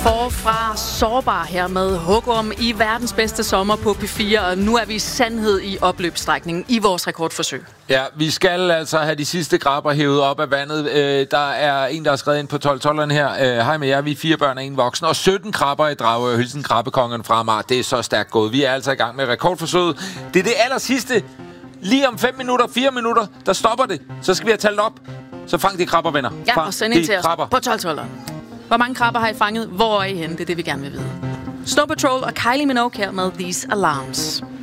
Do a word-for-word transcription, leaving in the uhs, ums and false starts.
Forfra sårbar her med Hugorm i verdens bedste sommer på P fire, og nu er vi i sandhed i opløbsstrækningen i vores rekordforsøg. Ja, vi skal altså have de sidste krabber hævet op af vandet. Øh, der er en, der har skrevet ind på tolv tolveren her. Øh, Hej med jer, vi er fire børn og en voksen, og sytten krabber i Dragør. Hilsen krabbekongen fra Amager. Det er så stærkt gået. Vi er altså i gang med rekordforsøget. Det er det aller sidste. Lige om fem minutter, fire minutter, der stopper det. Så skal vi have talt op. Så fang de krabber, venner. Ja, fang og send ind til os krabber. på tolv tolveren. Hvor mange krabber har I fanget? Hvor er I henne? Det er det, vi gerne vil vide. Snow Patrol og Kylie Minogue her med These Alarms.